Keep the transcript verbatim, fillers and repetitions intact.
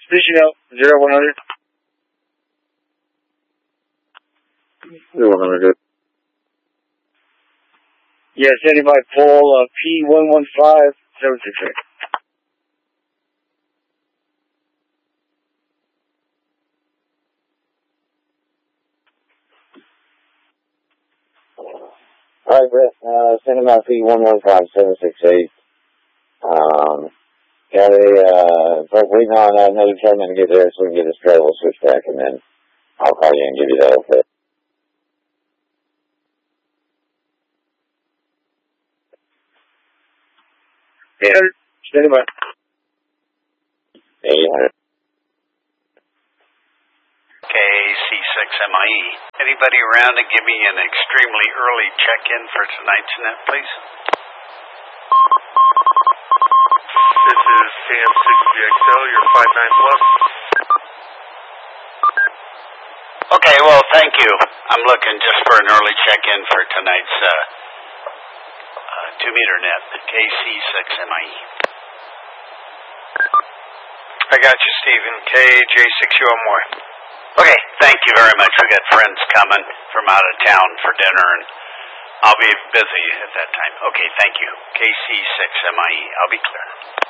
Fishing out, zero one hundred. zero one hundred, good. Yeah, standing by pole, uh, P one one five seven six eight. All right, Brett, uh, send him out P one one five seven six eight. Um, got a, uh, waiting on another gentleman to get there so we can get his travel switch back, and then I'll call you and give you that okay. eight hundred, standing by. eight hundred. K C six M I E. Anybody around to give me an extremely early check-in for tonight's net, please? This is K M six G X L, you're five nine plus. Okay, well, thank you. I'm looking just for an early check-in for tonight's uh, uh, two-meter net, K C six M I E. I got you, Stephen. K J six U M Y. Okay, thank you very much. We got friends coming from out of town for dinner, and I'll be busy at that time. Okay, thank you. K C six M I E. I'll be clear.